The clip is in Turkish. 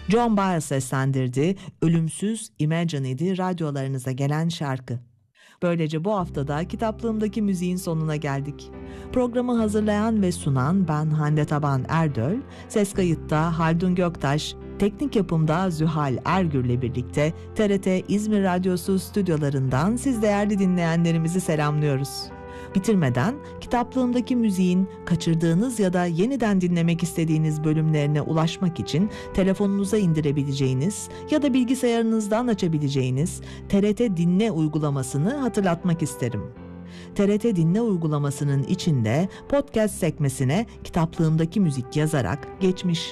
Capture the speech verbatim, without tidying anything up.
John Baez seslendirdi, Ölümsüz Imagine idi radyolarınıza gelen şarkı. Böylece bu haftada kitaplığımdaki müziğin sonuna geldik. Programı hazırlayan ve sunan ben Hande Taban Erdöl, ses kayıtta Haldun Göktaş, teknik yapımda Zühal Ergür'le birlikte T R T İzmir Radyosu stüdyolarından siz değerli dinleyenlerimizi selamlıyoruz. Bitirmeden kitaplığımdaki müziğin kaçırdığınız ya da yeniden dinlemek istediğiniz bölümlerine ulaşmak için telefonunuza indirebileceğiniz ya da bilgisayarınızdan açabileceğiniz T R T Dinle uygulamasını hatırlatmak isterim. T R T Dinle uygulamasının içinde podcast sekmesine kitaplığımdaki müzik yazarak geçmiş